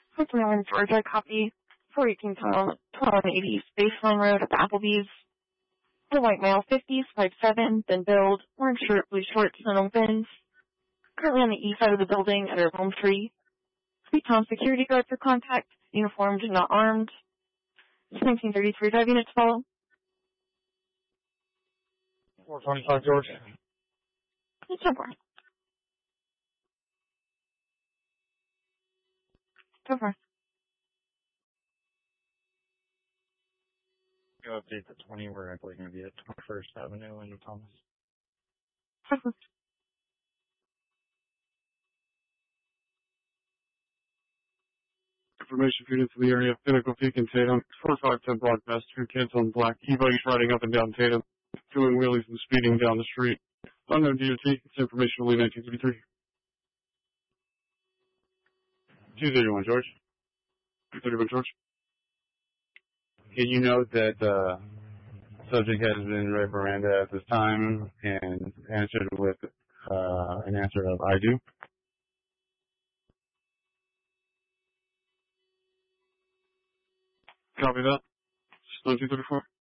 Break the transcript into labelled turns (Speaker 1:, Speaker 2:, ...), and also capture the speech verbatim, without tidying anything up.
Speaker 1: Fifty-one Georgia, I copy. four eighteen twelve eighty Baseline Road at the Applebee's. The white male, fifties, five seven, thin build, orange shirt, blue shorts, and opens. Currently on the east side of the building at a home tree. Speak Tom security guard for contact, uniformed, not armed. nineteen thirty-three, drive units follow.
Speaker 2: four twenty-five, George.
Speaker 1: It's so far. So far.
Speaker 2: Go update the twenty. We're actually going to be at twenty-first Avenue in Thomas.
Speaker 3: Information feed into the area. Pinnacle Peak and Tatum. four five ten block best. Two kids on black e-bikes riding up and down Tatum. Doing wheelies and speeding down the street. Unknown D O T. It's information only nineteen thirty-three. two thirty-one, George. two thirty-one, George.
Speaker 4: Can you note that the uh, subject has been read Miranda at this time and answered with uh, an answer of I do?
Speaker 3: Copy that. nineteen thirty-four.